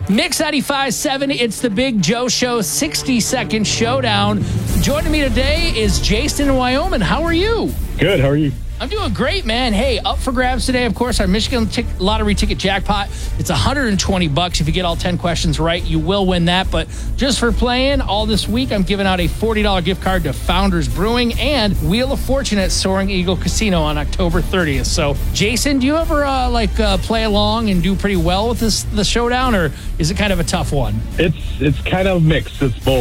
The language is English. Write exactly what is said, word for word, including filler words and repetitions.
Mix ninety-five point seven, it's the Big Joe Show sixty-second showdown. Joining me today is Jason in Wyoming. How are you? Good, how are you? I'm doing great, man. Hey, up for grabs today, of course, our Michigan tic- lottery ticket jackpot. It's one hundred twenty bucks. If you get all ten questions right, you will win that. But just for playing, all this week, I'm giving out a forty dollars gift card to Founders Brewing and Wheel of Fortune at Soaring Eagle Casino on October thirtieth. So, Jason, do you ever uh, like uh, play along and do pretty well with this the showdown, or is it kind of a tough one? It's it's kind of mixed. It's both.